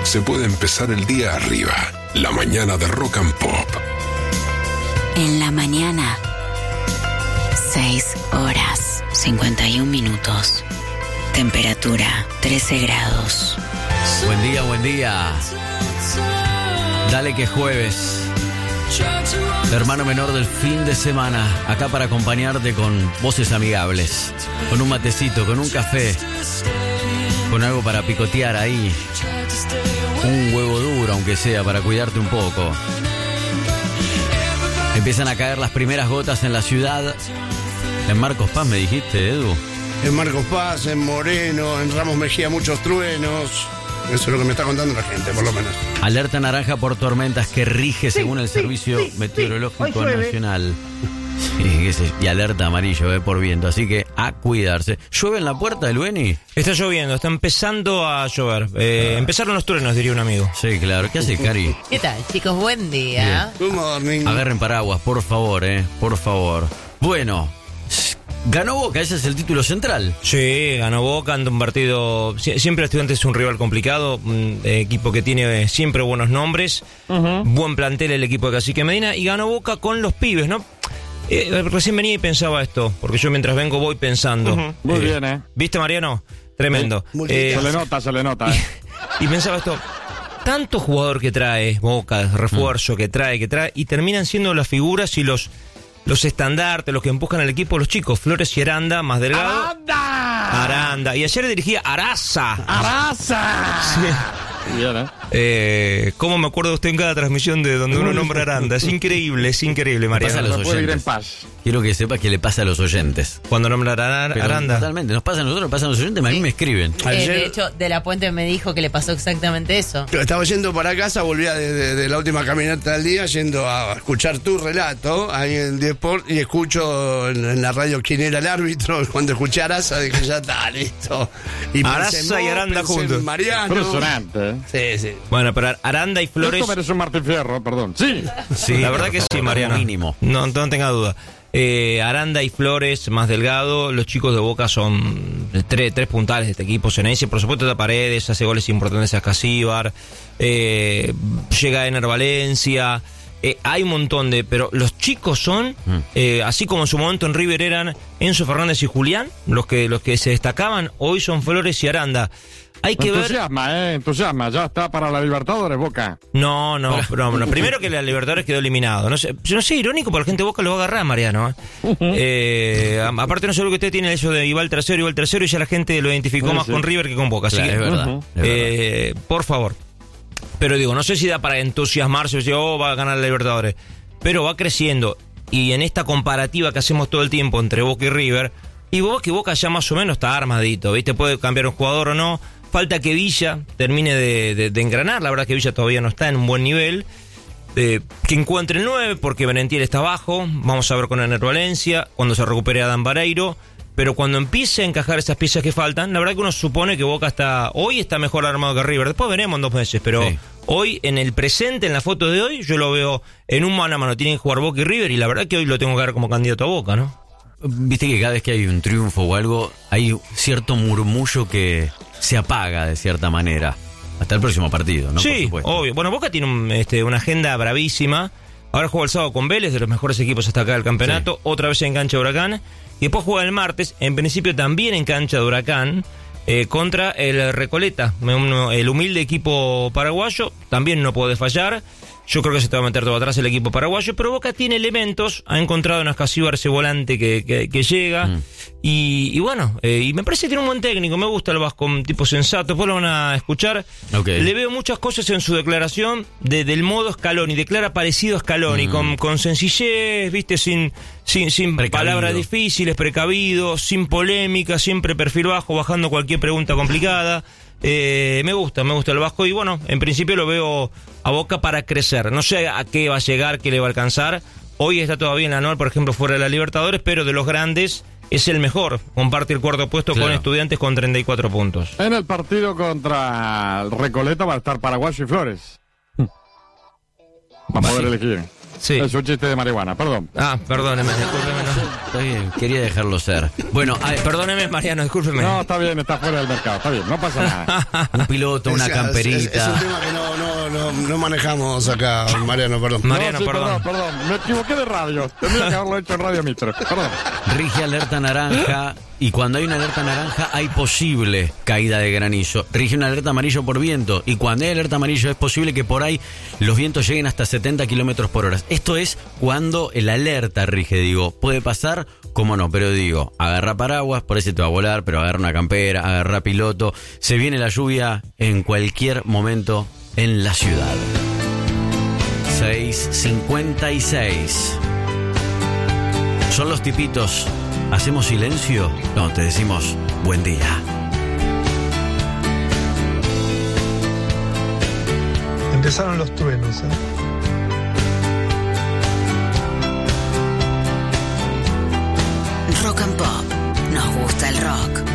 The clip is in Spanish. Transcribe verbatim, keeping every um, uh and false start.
se puede empezar el día arriba. La mañana de Rock and Pop. En la mañana, seis horas, cincuenta y un minutos. Temperatura, trece grados. Buen día, buen día. Dale que es jueves. Hermano menor del fin de semana, acá para acompañarte con voces amigables, con un matecito, con un café, con algo para picotear ahí, un huevo duro aunque sea, para cuidarte un poco. Empiezan a caer las primeras gotas en la ciudad. En Marcos Paz me dijiste, Edu. En Marcos Paz, en Moreno, en Ramos Mejía, muchos truenos. Eso es lo que me está contando la gente, por lo menos. Alerta naranja por tormentas que rige sí, según el sí, Servicio sí, Meteorológico sí. Nacional. Sí, qué sé, y alerta amarillo eh, por viento, así que a cuidarse. ¿Llueve en la puerta del Beni? Está lloviendo, está empezando a llover. Eh, ah. Empezaron los truenos, diría un amigo. Sí, claro. ¿Qué hace, Cari? ¿Qué tal, chicos? Buen día. Good morning. Agarren paraguas, por favor, eh, por favor. Bueno, ganó Boca, ese es el título central. Sí, ganó Boca ante un partido. Siempre Estudiantes es un rival complicado, un equipo que tiene siempre buenos nombres, uh-huh. Buen plantel el equipo de Cacique Medina, y ganó Boca con los pibes, ¿no? Eh, recién venía y pensaba esto, porque yo mientras vengo voy pensando. Uh-huh. Muy eh, bien, ¿eh? ¿Viste, Mariano? Tremendo. Eh, se le nota, se le nota. Eh. Y, y pensaba esto, tanto jugador que trae Boca, refuerzo uh-huh. que trae, que trae, y terminan siendo las figuras y los... Los estandartes, los que empujan al equipo, los chicos, Flores y Aranda, más delgado. ¡Aranda! Aranda. Y ayer dirigía Araza. ¡Araza! Sí. Bien, ¿eh? Eh, ¿Cómo me acuerdo de usted en cada transmisión de donde uno nombra Aranda? Es increíble, es increíble, Mariano. Pasa a los no puede ir en oyentes. paz. Quiero que sepa que le pasa a los oyentes. Cuando nombra Aranda. Pero totalmente, nos pasa a nosotros, nos pasa a los oyentes, a mí me escriben. Eh, Ayer, de hecho, De La Puente me dijo que le pasó exactamente eso. Estaba yendo para casa, volvía de, de, de la última caminata del día, yendo a escuchar tu relato ahí en Diesport, y escucho en, en la radio quién era el árbitro. Cuando escuché a Araza dije, ya está, listo. Y Araza y Aranda juntos. Mariano. Impresionante, ¿eh? Sí, sí. Bueno, pero Aranda y Flores... Esto merece un Martín Fierro, perdón. Sí. Sí, la verdad que sí, Mariano. Mínimo. No, no tenga duda. Eh, Aranda y Flores, más delgado. Los chicos de Boca son tres, tres puntales de este equipo. Senense, por supuesto, de Paredes, hace goles importantes a Casíbar. Eh, llega Ener Valencia. Eh, hay un montón de... Pero los chicos son, mm. eh, así como en su momento en River eran Enzo Fernández y Julián, los que, los que se destacaban, hoy son Flores y Aranda. Hay que entusiasma, ver... eh, entusiasma, ya está para la Libertadores, Boca. No, no, no, no. Primero que la Libertadores quedó eliminado. No sé, no sé, irónico, porque la gente de Boca lo va a agarrar, Mariano. ¿eh? Uh-huh. Eh, aparte, no sé lo que usted tiene eso de iba al tercero, iba al tercero, y ya la gente lo identificó sí, más sí. con River que con Boca. Así claro, que, es verdad. Uh-huh. Es eh, verdad. Por favor. Pero digo, no sé si da para entusiasmarse o si oh, va a ganar la Libertadores. Pero va creciendo. Y en esta comparativa que hacemos todo el tiempo entre Boca y River, y Boca, que Boca ya más o menos está armadito, ¿viste? Puede cambiar un jugador o no. Falta que Villa termine de, de, de engranar. La verdad que Villa todavía no está en un buen nivel. Eh, que encuentre el nueve, porque Benentiel está abajo. Vamos a ver con Ener Valencia, cuando se recupere Adán Vareiro. Pero cuando empiece a encajar esas piezas que faltan, la verdad que uno supone que Boca está hoy está mejor armado que River. Después veremos en dos meses, pero sí. Hoy, en el presente, en la foto de hoy, yo lo veo en un mano a mano. Tienen que jugar Boca y River, y la verdad que hoy lo tengo que ver como candidato a Boca, ¿no? Viste que cada vez que hay un triunfo o algo, hay cierto murmullo que se apaga de cierta manera. Hasta el próximo partido, ¿no? Sí, por obvio. Bueno, Boca tiene un, este, una agenda bravísima. Ahora juega el sábado con Vélez, de los mejores equipos hasta acá del campeonato. Sí. Otra vez en cancha de Huracán. Y después juega el martes, en principio también en cancha de Huracán, eh, contra el Recoleta, el humilde equipo paraguayo. También no puede fallar. Yo creo que se te va a meter todo atrás el equipo paraguayo, pero Boca tiene elementos. Ha encontrado en Ascasíbar ese volante que, que, que llega. Mm. Y, y bueno, eh, y me parece que tiene un buen técnico. Me gusta el Vasco, un tipo sensato. Después lo van a escuchar. Okay. Le veo muchas cosas en su declaración de, del modo Scaloni. Declara parecido a Scaloni, mm. con, con sencillez, viste, sin, sin, sin palabras difíciles, precavido, sin polémica, siempre perfil bajo, bajando cualquier pregunta complicada. Eh, me gusta, me gusta el Vasco, y bueno, en principio lo veo a Boca para crecer. No sé a qué va a llegar, qué le va a alcanzar. Hoy está todavía en la anual, por ejemplo, fuera de la Libertadores, pero de los grandes es el mejor. Comparte el cuarto puesto, claro, con Estudiantes con treinta y cuatro puntos. En el partido contra el Recoleta va a estar Paraguayo y Flores. Va a poder sí. elegir. Sí. Es un chiste de marihuana, perdón. Ah, perdóneme, discúlpeme. No. Está bien, quería dejarlo ser. Bueno, ay, Perdóneme, Mariano, discúlpeme. No, está bien, está fuera del mercado, está bien, no pasa nada. un piloto, una Es- es- camperita. Es, es un tema que no, no, no, no manejamos acá, Mariano, perdón. Mariano, No, sí, perdón. perdón, perdón, me equivoqué de radio. Tendría que haberlo hecho en Radio Mitre, perdón. Rige alerta naranja y cuando hay una alerta naranja hay posible caída de granizo. Rige una alerta amarillo por viento y cuando hay alerta amarillo es posible que por ahí los vientos lleguen hasta setenta kilómetros por hora. Esto es cuando el alerta rige, digo. Puede pasar, como no, pero digo, agarra paraguas, por eso te va a volar, pero agarra una campera, agarra piloto. Se viene la lluvia en cualquier momento en la ciudad. seis cincuenta y seis. Son los tipitos. ¿Hacemos silencio? No, te decimos buen día. Empezaron los truenos, ¿eh? Rock and Pop. Nos gusta el rock.